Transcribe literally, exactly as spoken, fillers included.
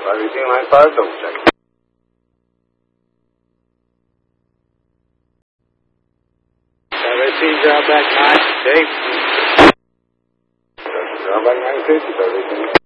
Everything line five, double check. Everything drop back nine, Dave. Drop back nine fifty, everything.